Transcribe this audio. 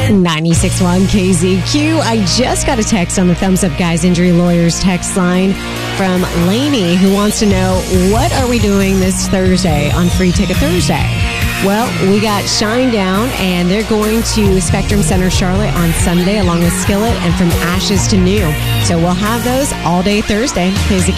96.1 KZQ. I just got a text on the Thumbs Up Guys Injury Lawyers text line from Lainey, who wants to know, what are we doing this Thursday on Free Ticket Thursday? Well, we got Shinedown, and they're going to Spectrum Center Charlotte on Sunday, along with Skillet and From Ashes to New. So we'll have those all day Thursday. KZQ.